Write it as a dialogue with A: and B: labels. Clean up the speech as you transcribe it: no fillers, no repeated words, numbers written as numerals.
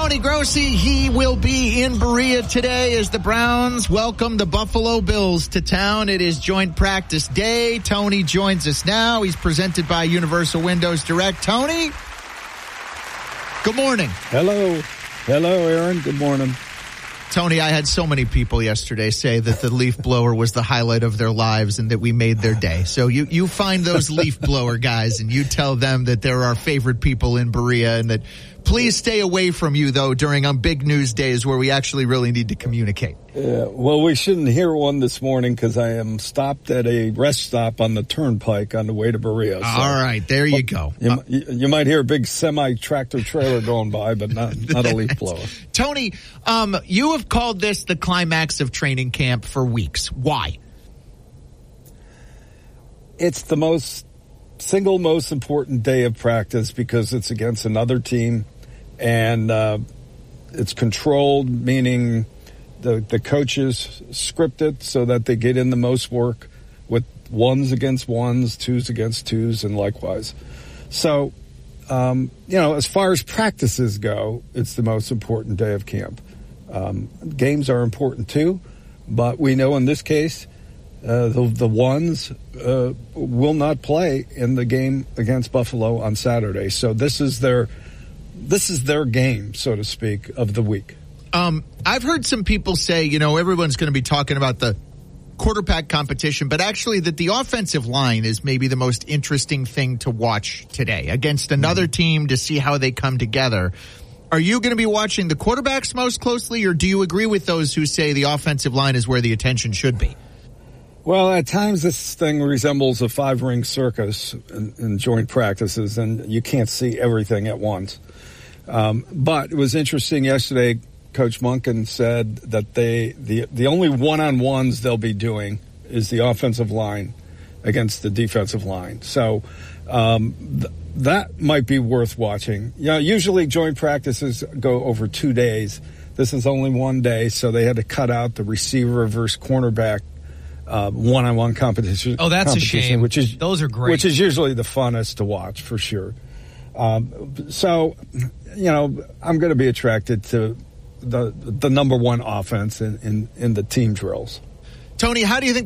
A: Tony Grossi, he will be in Berea today as the Browns welcome the Buffalo Bills to town. It is joint practice day. Tony joins us now. He's presented by Universal Windows Direct. Tony, good morning.
B: Hello, Aaron. Good morning.
A: Tony, I had so many people yesterday say that the leaf blower was the highlight of their lives and that we made their day. So you find those leaf blower guys and you tell them that they're our favorite people in Berea and that please stay away from you, though, during big news days where we actually really need to communicate.
B: Well, we shouldn't hear one this morning because I am stopped at a rest stop on the turnpike on the way to Berea. So,
A: all right, there you go.
B: You might hear a big semi-tractor trailer going by, but not a leaf blower.
A: Tony, you have called this the climax of training camp for weeks. Why?
B: It's the single most important day of practice because it's against another team, and it's controlled, meaning the coaches script it so that they get in the most work with ones against ones, twos against twos, and likewise. So, as far as practices go, it's the most important day of camp. Games are important too, but we know in this case, the ones will not play in the game against Buffalo on Saturday. So this is their game, so to speak, of the week.
A: I've heard some people say, everyone's going to be talking about the quarterback competition, but actually that the offensive line is maybe the most interesting thing to watch today against another team to see how they come together. Are you going to be watching the quarterbacks most closely, or do you agree with those who say the offensive line is where the attention should be?
B: Well, at times this thing resembles a 5-ring circus in joint practices, and you can't see everything at once. But it was interesting yesterday, Coach Monken said that the only one-on-ones they'll be doing is the offensive line against the defensive line. So that might be worth watching. Usually joint practices go over 2 days. This is only 1 day, so they had to cut out the receiver versus cornerback one-on-one competition.
C: Oh, that's a shame. Those are great.
B: Which is usually the funnest to watch, for sure. So, I'm going to be attracted to the number one offense in the team drills.
A: Tony, how do you think